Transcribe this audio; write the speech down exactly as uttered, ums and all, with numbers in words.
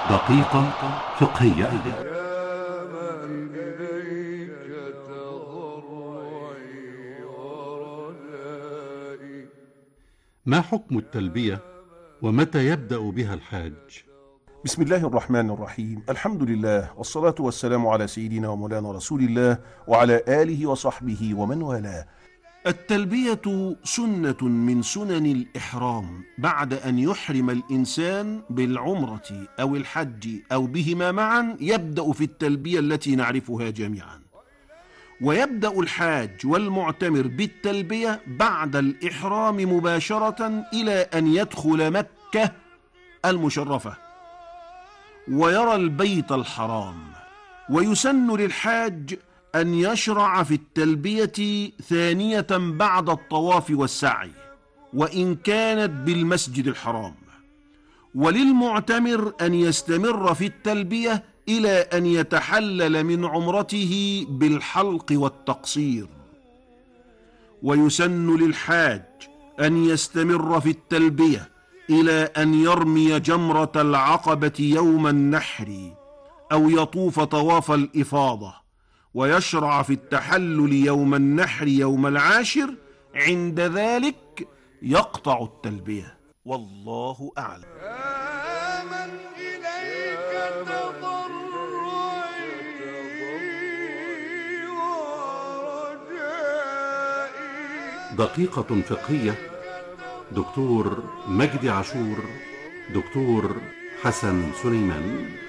دقيقة فقهية. يا من إليك تضرعي ورجائي. ما حكم التلبية ومتى يبدأ بها الحاج؟ بسم الله الرحمن الرحيم. الحمد لله والصلاة والسلام على سيدنا ومولانا رسول الله وعلى آله وصحبه ومن والاه. التلبية سنة من سنن الإحرام بعد أن يحرم الإنسان بالعمرة أو الحج أو بهما معا. يبدأ في التلبية التي نعرفها جميعا، ويبدأ الحاج والمعتمر بالتلبية بعد الإحرام مباشرة إلى أن يدخل مكة المشرفة ويرى البيت الحرام. ويسن للحاج أن يشرع في التلبية ثانية بعد الطواف والسعي وإن كانت بالمسجد الحرام، وللمعتمر أن يستمر في التلبية إلى أن يتحلل من عمرته بالحلق والتقصير. ويسن للحاج أن يستمر في التلبية إلى أن يرمي جمرة العقبة يوم النحر أو يطوف طواف الإفاضة، ويشرع في التحلل يوم النحر يوم العاشر. عند ذلك يقطع التلبية، والله أعلم. يا من إليك تضرعي ورجائي. دقيقة فقهية. دكتور مجدي عاشور، دكتور حسن سليمان.